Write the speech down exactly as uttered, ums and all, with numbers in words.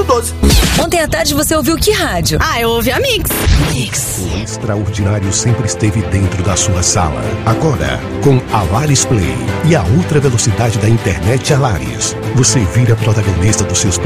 doze. Ontem à tarde você ouviu que rádio? Ah, eu ouvi a Mix. Mix. O extraordinário sempre esteve dentro da sua sala. Agora, com a Lares Play e a ultra velocidade da internet Alaris, você vira protagonista dos seus